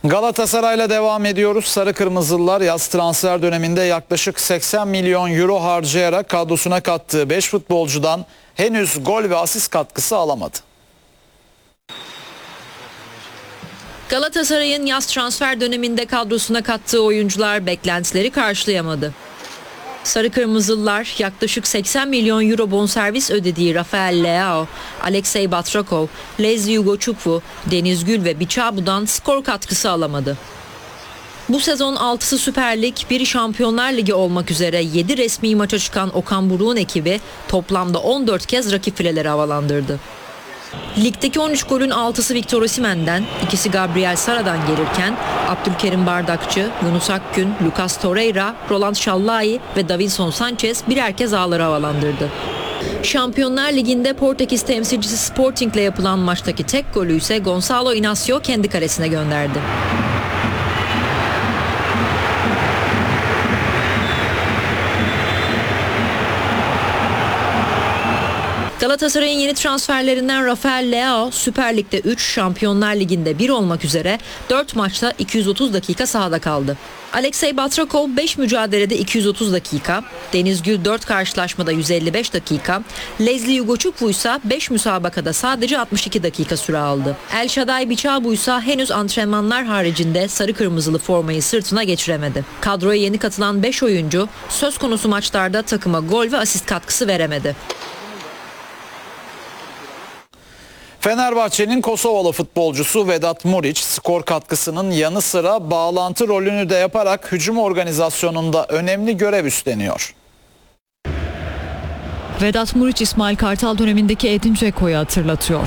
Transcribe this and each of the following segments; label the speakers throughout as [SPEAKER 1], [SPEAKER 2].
[SPEAKER 1] Galatasaray'la devam ediyoruz. Sarı Kırmızılılar yaz transfer döneminde yaklaşık 80 milyon euro harcayarak kadrosuna kattığı 5 futbolcudan henüz gol ve asist katkısı alamadı.
[SPEAKER 2] Galatasaray'ın yaz transfer döneminde kadrosuna kattığı oyuncular beklentileri karşılayamadı. Sarı Kırmızılılar yaklaşık 80 milyon euro bonservis ödediği Rafael Leao, Alexey Batrakov, Leslie Ugochukwu, Deniz Gül ve Biçabu'dan skor katkısı alamadı. Bu sezon 6'sı Süper Lig, 1'i Şampiyonlar Ligi olmak üzere 7 resmi maça çıkan Okan Buruk'un ekibi toplamda 14 kez rakip fileleri havalandırdı. Ligdeki 13 golün 6'sı Victor Osimhen'den, 2'si Gabriel Sara'dan gelirken Abdülkerim Bardakçı, Yunus Akgün, Lucas Torreira, Roland Şallai ve Davinson Sanchez birer kez ağları havalandırdı. Şampiyonlar Ligi'nde Portekiz temsilcisi Sporting'le yapılan maçtaki tek golü ise Gonçalo Inácio kendi kalesine gönderdi. Galatasaray'ın yeni transferlerinden Rafael Leao, Süper Lig'de 3, Şampiyonlar Ligi'nde 1 olmak üzere 4 maçta 230 dakika sahada kaldı. Alexey Batrakov 5 mücadelede 230 dakika, Deniz Gül 4 karşılaşmada 155 dakika, Leslie Ugochukwu ise 5 müsabakada sadece 62 dakika süre aldı. El Shaddai Biçabu ise henüz antrenmanlar haricinde sarı kırmızılı formayı sırtına geçiremedi. Kadroya yeni katılan 5 oyuncu söz konusu maçlarda takıma gol ve asist katkısı veremedi.
[SPEAKER 1] Fenerbahçe'nin Kosovalı futbolcusu Vedat Muriç skor katkısının yanı sıra bağlantı rolünü de yaparak hücum organizasyonunda önemli görev üstleniyor.
[SPEAKER 3] Vedat Muriç, İsmail Kartal dönemindeki Edin Dzeko'yu hatırlatıyor.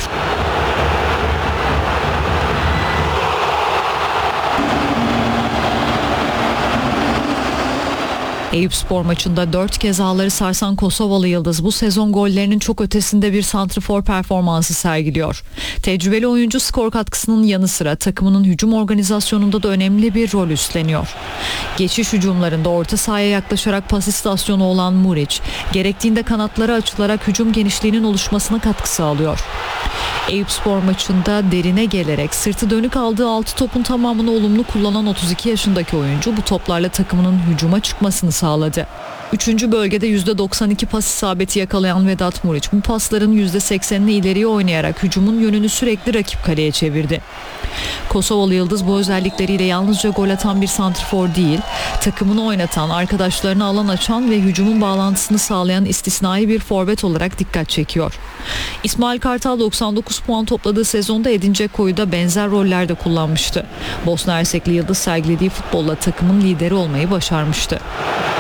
[SPEAKER 3] Eyüpspor maçında 4 kez ağları sarsan Kosovalı yıldız bu sezon gollerinin çok ötesinde bir santrifor performansı sergiliyor. Tecrübeli oyuncu skor katkısının yanı sıra takımının hücum organizasyonunda da önemli bir rol üstleniyor. Geçiş hücumlarında orta sahaya yaklaşarak pas istasyonu olan Muriç, gerektiğinde kanatlara açılarak hücum genişliğinin oluşmasına katkı sağlıyor. Eyüpspor maçında derine gelerek sırtı dönük aldığı 6 topun tamamını olumlu kullanan 32 yaşındaki oyuncu bu toplarla takımının hücuma çıkmasını sağladı. 3. bölgede %92 pas isabeti yakalayan Vedat Muriç bu pasların %80'ini ileriye oynayarak hücumun yönünü sürekli rakip kaleye çevirdi. Kosovalı yıldız bu özellikleriyle yalnızca gol atan bir santrfor değil, takımını oynatan, arkadaşlarına alan açan ve hücumun bağlantısını sağlayan istisnai bir forvet olarak dikkat çekiyor. İsmail Kartal 99 puan topladığı sezonda Edin Dzeko'yu da benzer rollerde kullanmıştı. Bosna Hersekli yıldız sergilediği futbolla takımın lideri olmayı başarmıştı.